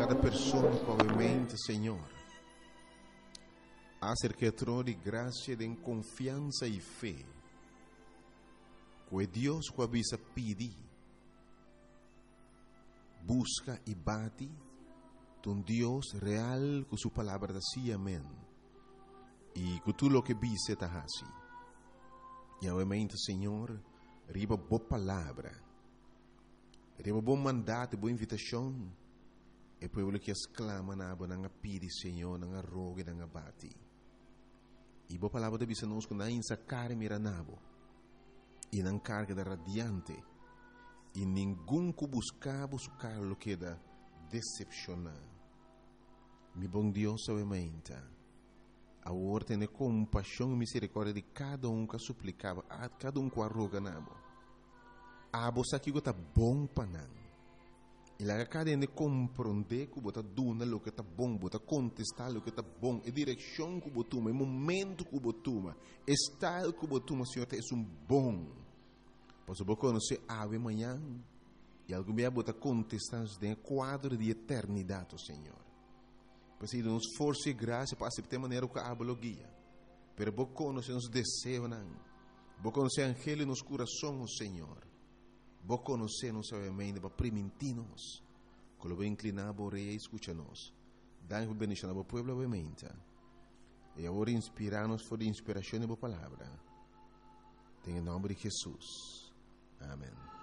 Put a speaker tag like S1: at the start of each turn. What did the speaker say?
S1: cada pessoa provavelmente, Senhor. Acerca de graça, de confiança e fé. Que Deus que avisa pedir, busca e bate, um Deus real com sua palavra assim, amém. E que tu lo que vise está assim. E obviamente, Senhor, riba boa palavra, riba bom mandato, boa invitação, e o povo que exclama na aba pedi, Senhor, na roga, na bate. E boa palavra de bisa nos na insa cara miranabo, e na carga da radiante, e ninguém que buscava su carlo queda decepcionado. Mi bom Deus, obviamente, a ordem de compaixão e misericórdia de cada que suplicava, a cada que arroga nabo. A você que está bom para não. E lá cada de compreender que você dona o que está bom, você contestar o que está bom, a direção que você toma, o momento que você toma, o estado que você toma, Senhor, é bom. Pois você conhecer ave manhã e algo me você contestar em quadro de eternidade, Senhor. Pois aí nos força e graça para aceitar de maneira que a guia. Pero você conhecer os desejos, você conhecer angelo nos corações, Senhor. Você conhecer nos obviamente para permitir-nos. Quando você inclinar a orelha e escuta-nos. Dá-nos bendição ao povo, obviamente. E agora inspirar-nos por inspiração da palavra. Em nome de Jesus. Amém.